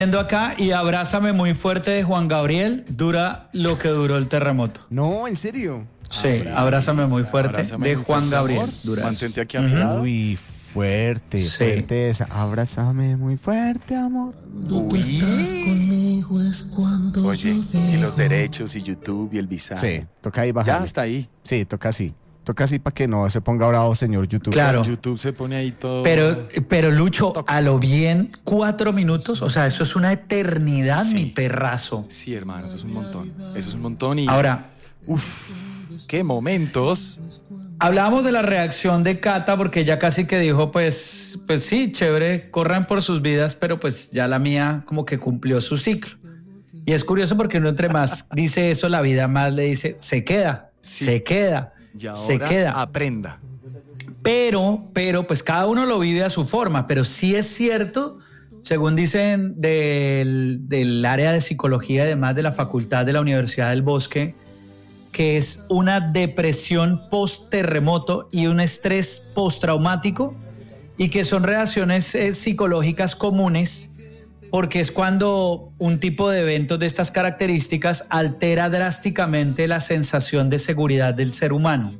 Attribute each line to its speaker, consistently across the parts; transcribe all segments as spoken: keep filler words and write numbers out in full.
Speaker 1: Viendo acá y Abrázame muy fuerte de Juan Gabriel dura lo que duró el terremoto.
Speaker 2: No, ¿en serio?
Speaker 1: Sí, Abrázame muy fuerte
Speaker 3: Abrázame
Speaker 1: de
Speaker 3: muy
Speaker 1: Juan
Speaker 3: fuerte,
Speaker 1: Gabriel.
Speaker 3: amor.
Speaker 1: Dura
Speaker 3: Mantente
Speaker 1: eso.
Speaker 3: aquí a mi lado.
Speaker 2: Uy, fuerte,
Speaker 1: Sí.
Speaker 2: fuerte esa. Abrázame muy fuerte, amor.
Speaker 3: Uy. Oye, y los derechos y YouTube y el visa.
Speaker 2: Sí, toca ahí bajar.
Speaker 3: Ya hasta ahí.
Speaker 2: Sí, toca así. Toca así para que no se ponga bravo, señor YouTube.
Speaker 1: Claro.
Speaker 3: YouTube se pone ahí todo.
Speaker 1: Pero, pero Lucho,
Speaker 3: Tóxico.
Speaker 1: a lo bien, cuatro minutos. O sea, eso es una eternidad,
Speaker 3: Sí.
Speaker 1: mi perrazo.
Speaker 3: Sí, hermano, eso es un montón. Eso es un montón y.
Speaker 1: Ahora,
Speaker 3: Uf, qué momentos.
Speaker 1: hablábamos de la reacción de Cata porque ella casi que dijo, pues, pues sí, chévere, corran por sus vidas, pero pues ya la mía como que cumplió su ciclo. Y es curioso porque uno entre más dice eso, la vida más le dice, se queda,
Speaker 3: Sí.
Speaker 1: se queda,
Speaker 3: Y ahora
Speaker 1: se queda.
Speaker 3: aprenda.
Speaker 1: Pero, pero, pues cada uno lo vive a su forma, pero sí es cierto, según dicen del, del área de psicología y demás de la facultad de la Universidad del Bosque, que es una depresión post-terremoto y un estrés postraumático y que son reacciones eh, psicológicas comunes porque es cuando un tipo de eventos de estas características altera drásticamente la sensación de seguridad del ser humano.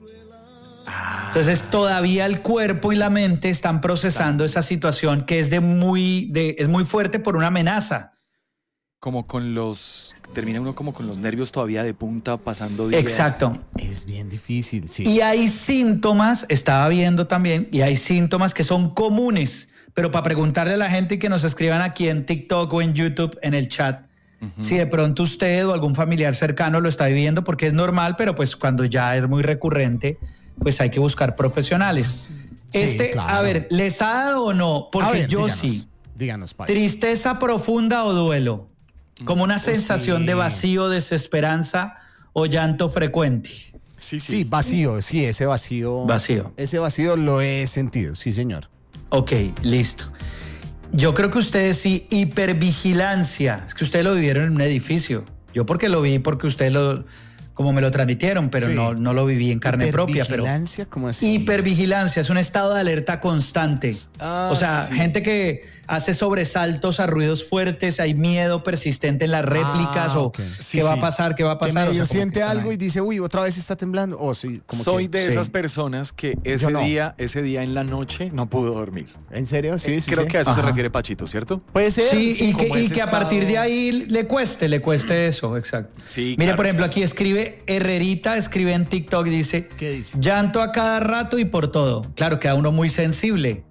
Speaker 1: Entonces todavía el cuerpo y la mente están procesando esa situación que es de muy, de, es muy fuerte por una amenaza.
Speaker 3: Como con los. Termina uno como con los nervios todavía de punta pasando días.
Speaker 1: Exacto.
Speaker 2: Es bien difícil, sí.
Speaker 1: Y hay síntomas, estaba viendo también, y hay síntomas que son comunes, pero para preguntarle a la gente y que nos escriban aquí en TikTok o en YouTube, en el chat, uh-huh. si de pronto usted o algún familiar cercano lo está viviendo, porque es normal, pero pues cuando ya es muy recurrente, pues hay que buscar profesionales.
Speaker 2: Sí,
Speaker 1: este,
Speaker 2: claro.
Speaker 1: a ver, ¿les ha dado o no? Porque
Speaker 2: A ver,
Speaker 1: yo
Speaker 2: díganos,
Speaker 1: sí.
Speaker 2: Díganos, Pai.
Speaker 1: ¿Tristeza profunda o duelo? Como una
Speaker 2: Oh,
Speaker 1: sensación
Speaker 2: sí.
Speaker 1: de vacío, desesperanza o llanto frecuente.
Speaker 3: Sí, sí.
Speaker 2: Sí, vacío, sí, ese vacío.
Speaker 1: Vacío.
Speaker 2: Ese vacío lo he sentido, sí, señor.
Speaker 1: Ok, listo. Yo creo que ustedes sí, hipervigilancia. Es que ustedes lo vivieron en un edificio. Yo porque lo vi, porque ustedes lo, como me lo transmitieron, pero
Speaker 2: Sí.
Speaker 1: no, no lo viví en carne propia. Pero
Speaker 2: Hipervigilancia, ¿cómo así?
Speaker 1: hipervigilancia es un estado de alerta constante.
Speaker 3: Ah,
Speaker 1: o sea,
Speaker 3: sí.
Speaker 1: gente que hace sobresaltos a ruidos fuertes, hay miedo persistente en las réplicas
Speaker 2: Ah,
Speaker 1: o
Speaker 2: ok.
Speaker 3: Sí,
Speaker 1: qué va
Speaker 3: sí.
Speaker 1: a pasar, qué va a
Speaker 2: Que
Speaker 1: pasar. O
Speaker 2: medio
Speaker 1: sea, como
Speaker 2: siente
Speaker 1: que están
Speaker 2: algo
Speaker 1: ahí.
Speaker 2: y dice, uy, otra vez está temblando. O sí, como
Speaker 3: Soy
Speaker 2: que-
Speaker 3: de
Speaker 1: sí.
Speaker 3: esas personas que ese
Speaker 2: Yo no.
Speaker 3: día, ese día en la noche no pudo dormir.
Speaker 2: ¿En serio? Sí, sí,
Speaker 3: Creo
Speaker 2: sí.
Speaker 3: que a eso se
Speaker 1: Ajá.
Speaker 3: refiere Pachito, ¿cierto?
Speaker 2: Puede ser.
Speaker 1: Sí, y, que,
Speaker 3: como
Speaker 1: y
Speaker 3: ese
Speaker 1: que a partir de
Speaker 3: estado-
Speaker 1: ahí le cueste, le cueste eso, exacto.
Speaker 3: Sí,
Speaker 1: Mire,
Speaker 3: claro,
Speaker 1: por ejemplo,
Speaker 3: está.
Speaker 1: aquí escribe Herrerita, escribe en TikTok, dice,
Speaker 2: ¿Qué dice?
Speaker 1: llanto a cada rato y por todo. Claro, queda uno muy sensible.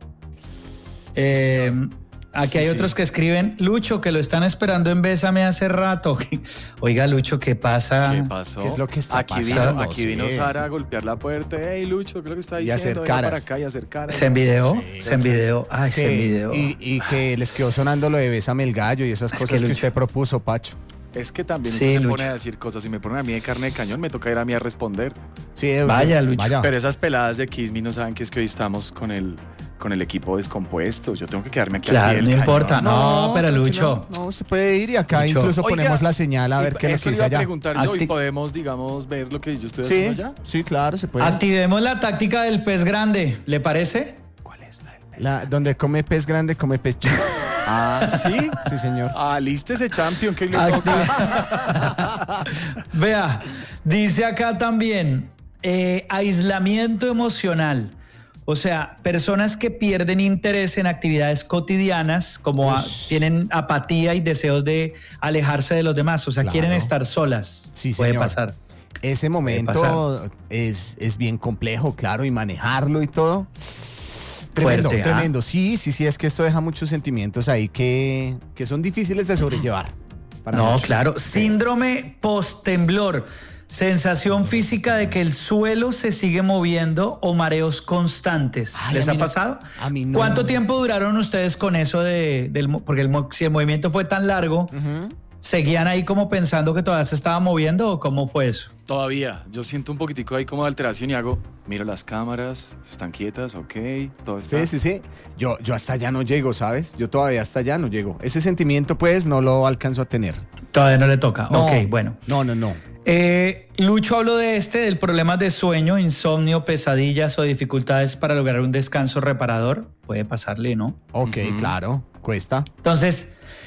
Speaker 1: Eh, aquí
Speaker 3: Sí,
Speaker 1: hay
Speaker 3: sí.
Speaker 1: otros que escriben, Lucho, que lo están esperando en Bésame hace rato. Oiga, Lucho, ¿qué pasa?
Speaker 3: ¿Qué pasó?
Speaker 2: ¿Qué es lo que está
Speaker 3: aquí
Speaker 2: pasando?
Speaker 3: Vino, aquí vino
Speaker 2: Sí.
Speaker 3: Sara a golpear la puerta. Hey, Lucho, ¿qué es lo que está
Speaker 2: Y
Speaker 3: diciendo?
Speaker 2: hacer
Speaker 3: Venga
Speaker 2: caras.
Speaker 3: para acá y hacer caras.
Speaker 1: ¿Se envideó?
Speaker 2: Sí.
Speaker 1: ¿Se envideó? Ay, se
Speaker 2: Que-
Speaker 1: envideó.
Speaker 2: y, y que les quedó sonando lo de Bésame el gallo y esas
Speaker 1: Es
Speaker 2: cosas
Speaker 1: que
Speaker 2: que,
Speaker 1: Lucho-
Speaker 2: usted propuso, Pacho.
Speaker 3: Es que también
Speaker 1: Sí,
Speaker 3: usted se
Speaker 1: Lucho.
Speaker 3: pone a decir cosas. Si me ponen a mí de carne de cañón, me toca ir a mí a responder.
Speaker 2: Sí, eh,
Speaker 1: Vaya, Lucho.
Speaker 2: Vaya.
Speaker 3: Pero esas peladas de Kiss Me no saben que es que hoy estamos con el, con el equipo descompuesto. Yo tengo que quedarme aquí al pie
Speaker 1: Claro,
Speaker 3: del
Speaker 1: no
Speaker 3: cañón.
Speaker 1: importa. No, pero
Speaker 2: tranquilo,
Speaker 1: Lucho.
Speaker 2: No, usted puede ir y acá
Speaker 1: Lucho.
Speaker 2: incluso
Speaker 3: Oiga,
Speaker 2: ponemos la señal a ver
Speaker 3: y
Speaker 2: qué nos
Speaker 3: eso le
Speaker 2: dice
Speaker 3: iba a
Speaker 2: allá.
Speaker 3: preguntar yo
Speaker 1: Acti-
Speaker 3: y podemos, digamos, ver lo que yo estoy
Speaker 2: Sí,
Speaker 3: haciendo allá.
Speaker 2: sí, claro, se puede.
Speaker 1: Activemos la táctica del pez grande, ¿le parece?
Speaker 3: ¿Cuál es la del pez?
Speaker 2: La- donde come pez grande, come pez chico.
Speaker 3: Ah, ¿sí?
Speaker 2: Sí, señor.
Speaker 3: Ah, listo ese champion que hoy le
Speaker 1: Acti-
Speaker 3: toca.
Speaker 1: Vea, dice acá también, eh, aislamiento emocional. O sea, personas que pierden interés en actividades cotidianas, como a- tienen apatía y deseos de alejarse de los demás. O sea,
Speaker 2: Claro.
Speaker 1: quieren estar solas.
Speaker 2: Sí,
Speaker 1: Puede
Speaker 2: señor.
Speaker 1: pasar.
Speaker 2: Ese momento es, es bien complejo, claro, y manejarlo y todo. Tremendo,
Speaker 1: Fuerte, ¿ah?
Speaker 2: tremendo. Sí, sí, sí, es que esto deja muchos sentimientos ahí que, que son difíciles de sobrellevar. para
Speaker 1: No,
Speaker 2: muchos.
Speaker 1: claro. Síndrome post-temblor. Sensación física de que el suelo se sigue moviendo o mareos constantes.
Speaker 2: Ay,
Speaker 1: ¿Les
Speaker 2: a
Speaker 1: ha
Speaker 2: mí no-
Speaker 1: pasado?
Speaker 2: a mí no.
Speaker 1: ¿Cuánto tiempo duraron ustedes con eso de, del mo- porque el, mo- si el movimiento fue tan largo, seguían ahí como pensando que todavía se estaba moviendo o cómo fue eso?
Speaker 3: Todavía. Yo siento un poquitico ahí como de alteración y hago, miro las cámaras, están quietas, ok, todo está.
Speaker 2: Sí, sí, sí. Yo, yo hasta allá no llego, ¿sabes? Yo todavía hasta allá no llego. Ese sentimiento, pues, no lo alcanzo a tener.
Speaker 1: Todavía no le toca.
Speaker 2: No,
Speaker 1: Ok, bueno.
Speaker 2: No, no, no.
Speaker 1: Eh, Lucho habló de este, del problema de sueño, insomnio, pesadillas o dificultades para lograr un descanso reparador. Puede pasarle, ¿no?
Speaker 2: Ok, claro. Cuesta.
Speaker 1: Entonces,